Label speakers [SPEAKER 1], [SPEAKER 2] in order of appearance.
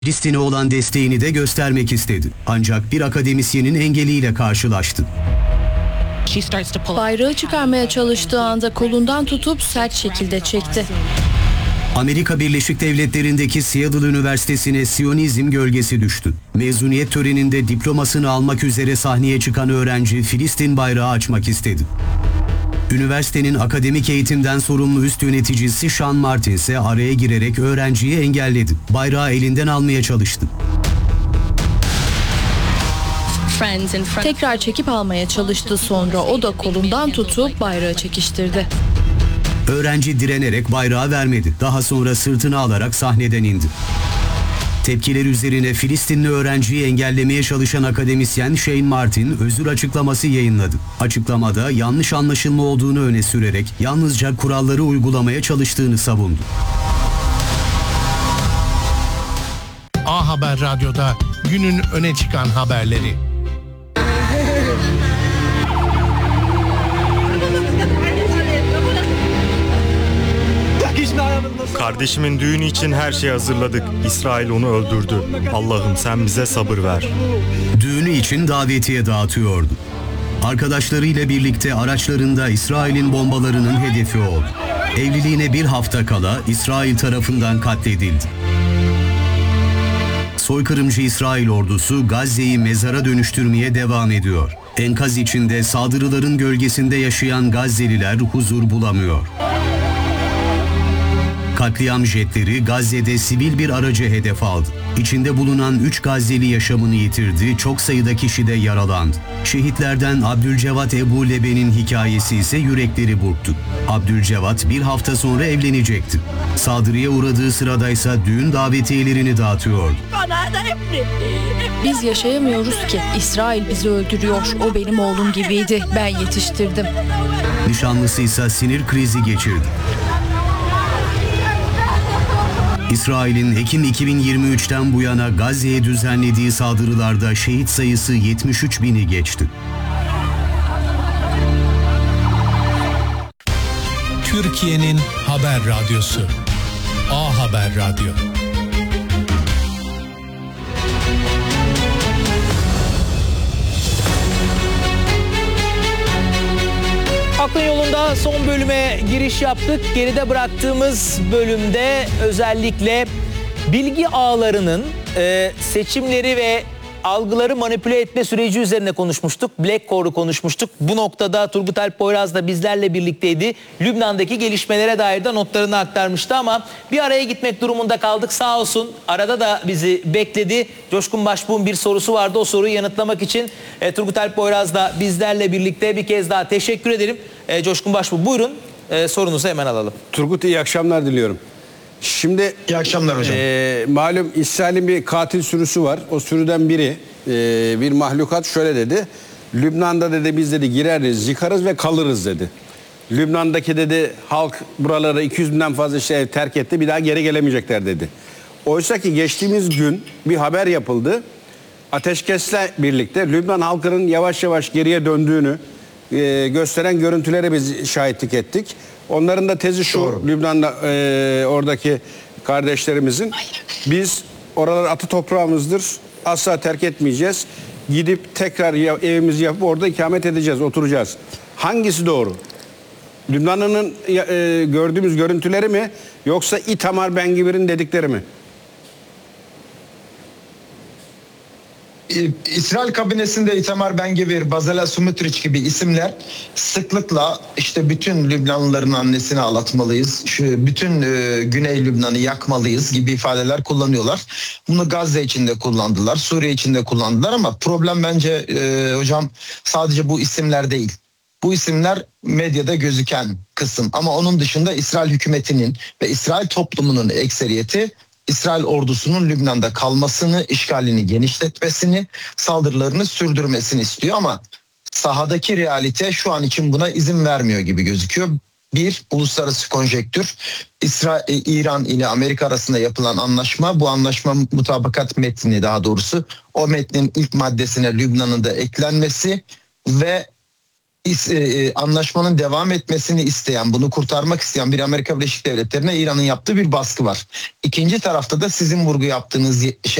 [SPEAKER 1] Filistin'e olan desteğini de göstermek istedi. Ancak bir akademisyenin engeliyle karşılaştı.
[SPEAKER 2] Bayrağı çıkarmaya çalıştığı anda kolundan tutup sert şekilde çekti.
[SPEAKER 1] Amerika Birleşik Devletleri'ndeki Seattle Üniversitesi'ne Siyonizm gölgesi düştü. Mezuniyet töreninde diplomasını almak üzere sahneye çıkan öğrenci Filistin bayrağı açmak istedi. Üniversitenin akademik eğitimden sorumlu üst yöneticisi Sean Martin ise araya girerek öğrenciyi engelledi. Bayrağı elinden almaya çalıştı.
[SPEAKER 2] Tekrar çekip almaya çalıştı, sonra o da kolundan tutup bayrağı çekiştirdi.
[SPEAKER 1] Öğrenci direnerek bayrağı vermedi. Daha sonra sırtını alarak sahneden indi. Tepkiler üzerine Filistinli öğrenciyi engellemeye çalışan akademisyen Shane Martin özür açıklaması yayınladı. Açıklamada yanlış anlaşılma olduğunu öne sürerek yalnızca kuralları uygulamaya çalıştığını savundu.
[SPEAKER 3] A Haber Radyo'da günün öne çıkan haberleri.
[SPEAKER 4] Kardeşimin düğünü için her şeyi hazırladık. İsrail onu öldürdü. Allah'ım sen bize sabır ver.
[SPEAKER 1] Düğünü için davetiye dağıtıyordu. Arkadaşlarıyla birlikte araçlarında İsrail'in bombalarının hedefi oldu. Evliliğine bir hafta kala İsrail tarafından katledildi. Soykırımcı İsrail ordusu Gazze'yi mezara dönüştürmeye devam ediyor. Enkaz içinde saldırıların gölgesinde yaşayan Gazze'liler huzur bulamıyor. Katliam jetleri Gazze'de sivil bir aracı hedef aldı. İçinde bulunan 3 Gazze'li yaşamını yitirdi, çok sayıda kişi de yaralandı. Şehitlerden Abdülcevat Ebu Lebe'nin hikayesi ise yürekleri burktu. Abdülcevat bir hafta sonra evlenecekti. Saldırıya uğradığı sıradaysa düğün davetiyelerini dağıtıyordu.
[SPEAKER 2] Biz yaşayamıyoruz ki. İsrail bizi öldürüyor. O benim oğlum gibiydi. Ben yetiştirdim.
[SPEAKER 1] Nişanlısı ise sinir krizi geçirdi. İsrail'in Ekim 2023'ten bu yana Gazze'ye düzenlediği saldırılarda şehit sayısı 73 bini geçti.
[SPEAKER 3] Türkiye'nin haber radyosu. A Haber Radyo.
[SPEAKER 5] Aklın Yolunda son bölüme giriş yaptık. Geride bıraktığımız bölümde özellikle bilgi ağlarının seçimleri ve algıları manipüle etme süreci üzerine konuşmuştuk. Black Core'u konuşmuştuk. Bu noktada Turgut Alp Poyraz da bizlerle birlikteydi. Lübnan'daki gelişmelere dair de notlarını aktarmıştı ama bir araya gitmek durumunda kaldık. Sağ olsun arada da bizi bekledi. Coşkun Başbuğ'un bir sorusu vardı. O soruyu yanıtlamak için Turgut Alp Poyraz da bizlerle birlikte. Bir kez daha teşekkür ederim. Coşkun Başbuğ, buyurun sorunuzu hemen alalım.
[SPEAKER 6] Turgut, iyi akşamlar diliyorum. Şimdi
[SPEAKER 7] İyi akşamlar hocam.
[SPEAKER 6] Malum İsrail'in bir katil sürüsü var. O sürüden biri bir mahlukat şöyle dedi. Lübnan'da dedi biz dedi gireriz, yıkarız ve kalırız dedi. Lübnan'daki dedi halk buraları 200 binden fazla ev terk etti. Bir daha geri gelemeyecekler dedi. Oysa ki geçtiğimiz gün bir haber yapıldı. Ateşkesle birlikte Lübnan halkının yavaş yavaş geriye döndüğünü gösteren görüntülere biz şahitlik ettik. Onların da tezi şu, doğru. Lübnan'da oradaki kardeşlerimizin, biz oralar atı toprağımızdır, asla terk etmeyeceğiz. Gidip tekrar evimizi yapıp orada ikamet edeceğiz, oturacağız. Hangisi doğru? Lübnan'ın gördüğümüz görüntüleri mi, yoksa İtamar Ben Gvir'in dedikleri mi?
[SPEAKER 7] İsrail kabinesinde Itamar Ben Gvir, Bezalel Smotrich gibi isimler sıklıkla işte bütün Lübnanlıların annesini ağlatmalıyız, bütün Güney Lübnan'ı yakmalıyız gibi ifadeler kullanıyorlar. Bunu Gazze içinde kullandılar, Suriye içinde kullandılar ama problem bence hocam sadece bu isimler değil. Bu isimler medyada gözüken kısım ama onun dışında İsrail hükümetinin ve İsrail toplumunun ekseriyeti İsrail ordusunun Lübnan'da kalmasını, işgalini genişletmesini, saldırılarını sürdürmesini istiyor ama sahadaki realite şu an için buna izin vermiyor gibi gözüküyor. Bir, uluslararası konjektür, İran ile Amerika arasında yapılan anlaşma, bu anlaşma mutabakat metni daha doğrusu, o metnin ilk maddesine Lübnan'ın da eklenmesi ve anlaşmanın devam etmesini isteyen, bunu kurtarmak isteyen bir Amerika Birleşik Devletleri'ne İran'ın yaptığı bir baskı var. İkinci tarafta da sizin vurgu yaptığınız